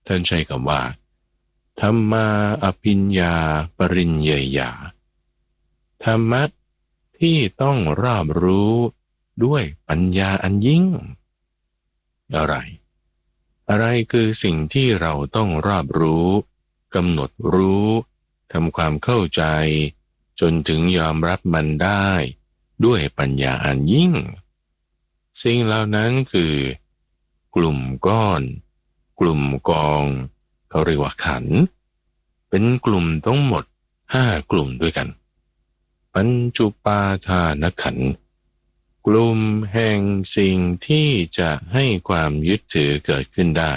ท่านใช้คำว่าธรรมาอภิญญาปริญเยยาธรรมะที่ต้องรอบรู้ด้วยปัญญาอันยิ่งอะไรคือสิ่งที่เราต้องรอบรู้กำหนดรู้ทำความเข้าใจจนถึงยอมรับมันได้ด้วยปัญญาอันยิ่งสิ่งเหล่านั้นคือกลุ่มก้อนกลุ่มกองเขาเรียกว่าขันธ์เป็นกลุ่มทั้งหมด5กลุ่มด้วยกันปัญจุปาทานขันธ์กลุ่มแห่งสิ่งที่จะให้ความยึดถือเกิดขึ้นได้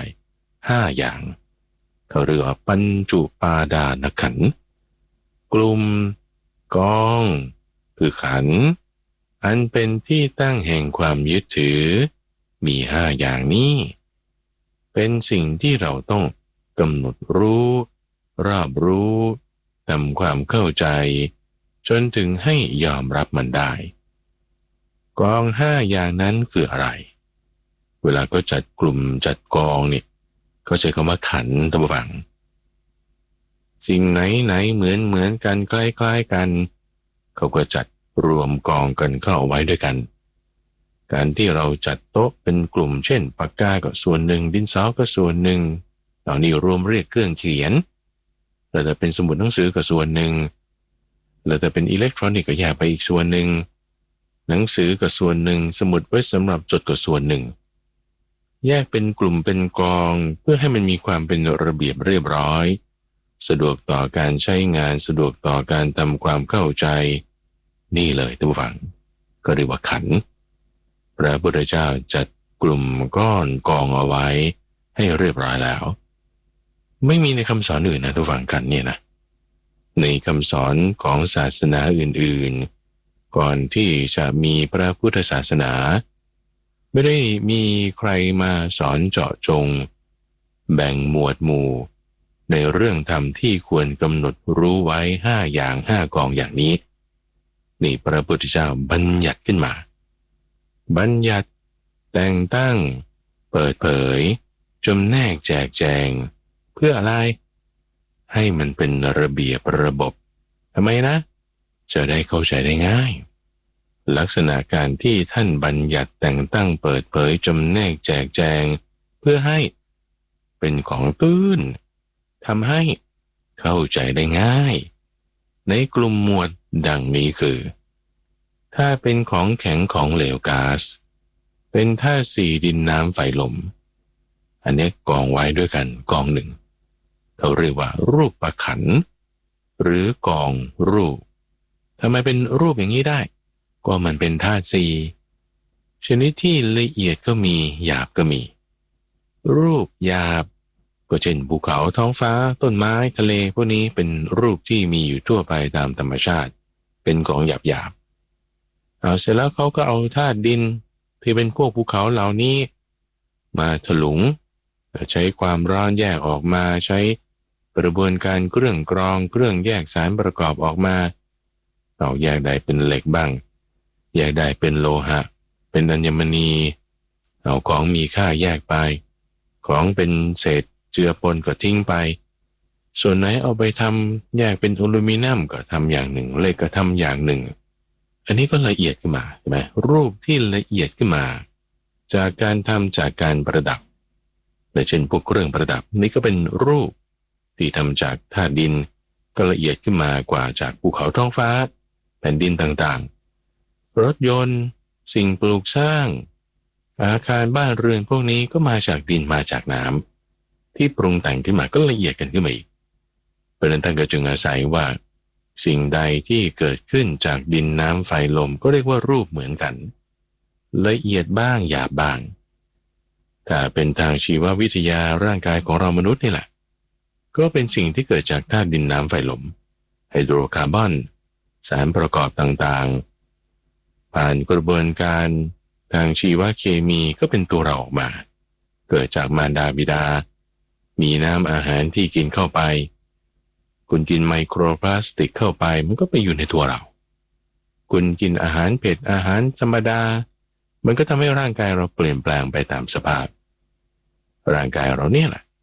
5อย่างเขาเรียกว่าปัญจุปาดานขันธ์กลุ่มกองคือขันธ์อันเป็นที่ตั้งแห่งความยึดถือมี5อย่างนี้เป็นสิ่งที่เราต้องกำหนดรู้รอบรู้ทำความเข้าใจจนถึงให้ยอมรับมันได้กอง5อย่างนั้นคืออะไรเวลาก็จัดกลุ่มจัดกองเนี่ยเขาใช้คำว่าขันธ์ท่านผู้ฟังสิ่งไหนเหมือนกันคล้ายๆกันเขาก็จัดรวมกองกันเข้าไว้ด้วยกันการที่เราจัดโต๊ะเป็นกลุ่มเช่นปากกาก็ส่วนหนึ่งดินสอก็ส่วนหนึ่งเหล่านี้รวมเรียกเครื่องเขียนแล้วแต่เป็นสมุดหนังสือก็ส่วนหนึ่งแล้วแต่เป็นอิเล็กทรอนิกส์ก็แยกไปอีกส่วนหนึ่งหนังสือก็ส่วนหนึ่งสมุดไว้สำหรับจดก็ส่วนหนึ่งแยกเป็นกลุ่มเป็นกองเพื่อให้มันมีความเป็นระเบียบเรียบร้อยสะดวกต่อการใช้งานสะดวกต่อการทำความเข้าใจนี่เลยท่านผู้ฟังก็เรียกว่าขันธ์พระพุทธเจ้าจัดกลุ่มก้อนกองเอาไว้ให้เรียบร้อยแล้วไม่มีในคำสอนอื่นนะท่านผู้ฟังกันเนี่ยนะในคำสอนของศาสนาอื่นๆก่อนที่จะมีพระพุทธศาสนาไม่ได้มีใครมาสอนเจาะจงแบ่งหมวดหมู่ในเรื่องธรรมที่ควรกำหนดรู้ไว้5อย่าง5กองอย่างนี้นี่พระพุทธเจ้าบัญญัติขึ้นมาบัญญัติแต่งตั้งเปิดเผยจำแนกแจกแจงเพื่ออะไรให้มันเป็นระเบียบระบบทำไมนะจะได้เข้าใจได้ง่ายลักษณะการที่ท่านบัญญัติแต่งตั้งเปิดเผยจำแนกแจกแจงเพื่อให้เป็นของตื้นทำให้เข้าใจได้ง่ายในกลุ่มหมวดดังนี้คือถ้าเป็นของแข็งของเหลวก๊าซเป็นธาตุสี่ดินน้ำไฟลมอันนี้กองไว้ด้วยกันกองหนึ่งเขาเรียกว่ารูปขันธ์หรือกองรูปทำไมเป็นรูปอย่างนี้ได้ก็มันเป็นธาตุสี่ชนิดที่ละเอียดก็มีหยาบก็มีรูปหยาบก็เช่นภูเขาท้องฟ้าต้นไม้ทะเลพวกนี้เป็นรูปที่มีอยู่ทั่วไปตามธรรมชาติเป็นของหยาบเอาเสร็จแล้วเขาก็เอาธาตุดินที่เป็นพวกภูเขาเหล่านี้มาถลุงใช้ความร้อนแยกออกมาใช้กระบวนการเครื่องกรองเครื่องแยกสารประกอบออกมาเอาแยกได้เป็นเหล็กบ้างแยกได้เป็นโลหะเป็นอัญมณีเอาของมีค่าแยกไปของเป็นเศษเจือปนก็ทิ้งไปส่วนไหนเอาไปทำแยกเป็นอลูมิเนียมก็ทำอย่างหนึ่งเหล็กก็ทำอย่างหนึ่งอันนี้ก็ละเอียดขึ้นมาใช่ไหมรูปที่ละเอียดขึ้นมาจากการทำจากการประดับเช่นพวกเครื่องประดับนี่ก็เป็นรูปที่ทำจากธาตุดินก็ละเอียดขึ้นมากว่าจากภูเขาท้องฟ้าแผ่นดินต่างๆรถยนต์สิ่งปลูกสร้างอาคารบ้านเรือนพวกนี้ก็มาจากดินมาจากน้ำที่ปรุงแต่งขึ้นมาก็ละเอียดกันขึ้นมาอีกเพราะนั้นท่านก็จึงอาศัยว่าสิ่งใดที่เกิดขึ้นจากดินน้ำไฟลมก็เรียกว่ารูปเหมือนกันละเอียดบ้างหยาบบ้างถ้าเป็นทางชีววิทยาร่างกายของเรามนุษย์นี่แหละก็เป็นสิ่งที่เกิดจากธาตุดินน้ำไฟลมไฮโดรคาร์บอนสารประกอบต่างๆผ่านกระบวนการทางชีวเคมีก็เป็นตัวเราออกมาเกิดจากมารดาบิดามีน้ำอาหารที่กินเข้าไปคุณกินไมโครพลาสติกเข้าไปมันก็ไปอยู่ในตัวเราคุณกินอาหารเผ็ดอาหารธรรมดามันก็ทำให้ร่างกายเราเปลี่ยนแปลงไปตามสภาพร่างกายเราเนี่ยแหละ